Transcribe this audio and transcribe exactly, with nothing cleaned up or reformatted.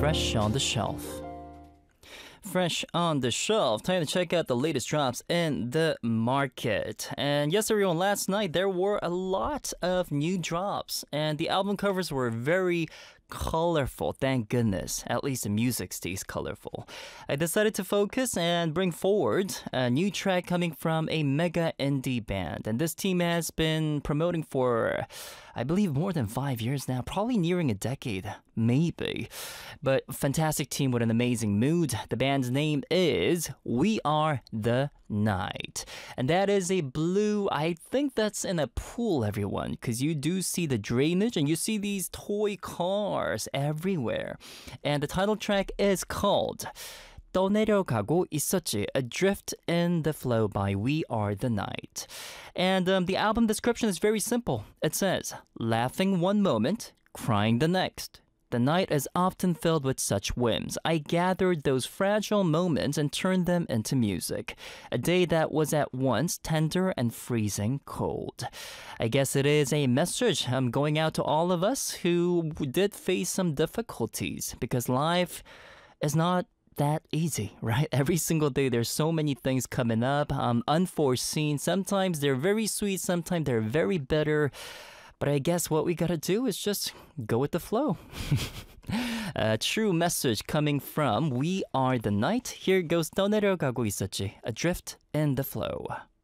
Fresh on the Shelf. Fresh on the Shelf. Time to check out the latest drops in the market. And yes, everyone, last night there were a lot of new drops, and the album covers were very colorful. Thank goodness. At least the music stays colorful. I decided to focus and bring forward a new track coming from a mega indie band. And this team has been promoting for, I believe, more than five years now. Probably nearing a decade. Maybe. But fantastic team with an amazing mood. The band's name is We Are the Night. And that is a blue, I think that's in a pool, everyone. Because you do see the drainage and you see these toy cars everywhere. And the title track is called 떠내려가고 있었지, Adrift in the Flow by We Are the Night. And um, the album description is very simple. It says, laughing one moment, crying the next. The night is often filled with such whims. I gathered those fragile moments and turned them into music. A day that was at once tender and freezing cold. I guess it is a message um, going out to all of us who did face some difficulties, because life is not that easy, right? Every single day there's so many things coming up, um, unforeseen. Sometimes they're very sweet, sometimes they're very bitter. But I guess what we gotta do is just go with the flow. A true message coming from We Are the Night. Here goes 떠내려가고 있었지, Adrift in the Flow.